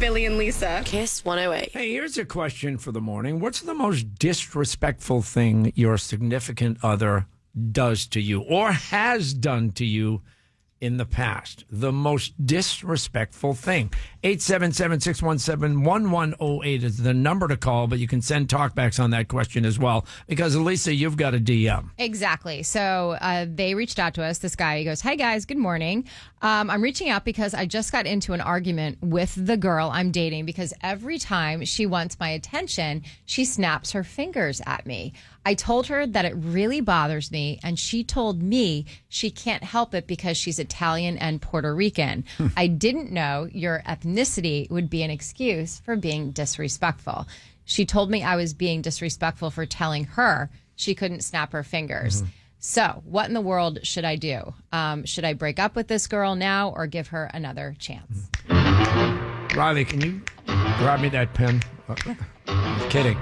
Billy and Lisa. Kiss 108. Hey, here's a question for the morning. What's the most disrespectful thing your significant other does to you or has done to you in the past? The most disrespectful thing. 877-617-1108 is the number to call, but you can send talkbacks on that question as well. Because, Lisa, you've got a DM. Exactly. So they reached out to us. This guy, he goes, "Hi, guys. Good morning. I'm reaching out because I just got into an argument with the girl I'm dating because every time she wants my attention, she snaps her fingers at me. I told her that it really bothers me, and she told me she can't help it because she's Italian and Puerto Rican. I didn't know your ethnicity would be an excuse for being disrespectful. She told me I was being disrespectful for telling her she couldn't snap her fingers. So what in the world should I do? Should I break up with this girl now or give her another chance?" Riley, can you grab me that pen? Kidding.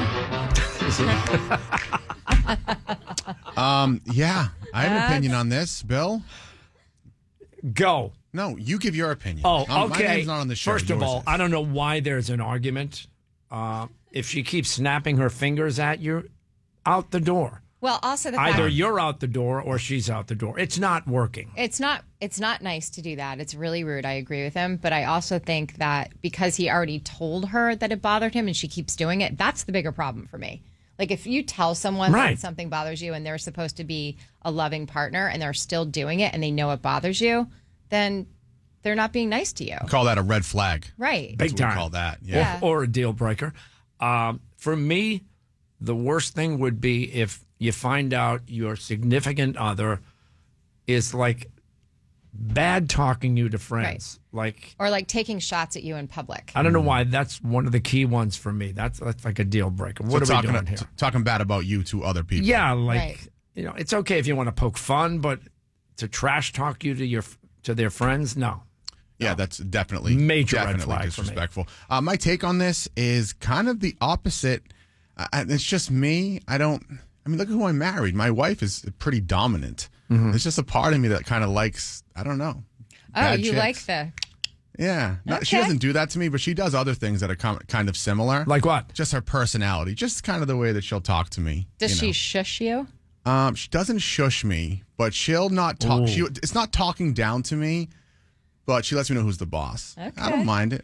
Yeah, I have an opinion on this, Bill. Go. No, you give your opinion. Oh, okay. My name's not on the show. First of Yours all, is. I don't know why there's an argument. If she keeps snapping her fingers at you, out the door. Well, also the Either fact you're out the door or she's out the door. It's not working. it's not nice to do that. It's really rude. I agree with him, but I also think that because he already told her that it bothered him and she keeps doing it, that's the bigger problem for me. Like if you tell someone Right. that something bothers you and they're supposed to be a loving partner and they're still doing it and they know it bothers you, then they're not being nice to you. Call that a red flag. Right. Big That's what we time. call that. Yeah. Or a deal breaker. For me, the worst thing would be if you find out your significant other is like bad talking you to friends. Like, Or like taking shots at you in public. I don't know why that's one of the key ones for me. That's like a deal breaker. What So are we doing here? Talking bad about you to other people. Yeah, like Right. it's okay if you want to poke fun, but to trash talk you to their friends, no. Yeah, that's definitely Major red definitely flag for me. disrespectful. My take on this is kind of the opposite. It's just me. Look at who I married. My wife is pretty dominant. It's just a part of me that kind of likes, I don't know. Oh, bad you chicks. like the... Yeah. She Okay. doesn't do that to me, but she does other things that are kind of similar. Like what? Just her personality. Just kind of the way that she'll talk to me. Does you she know. shush you? She doesn't shush me, but she'll not talk. It's not talking down to me, but she lets me know who's the boss. I Okay. don't mind it.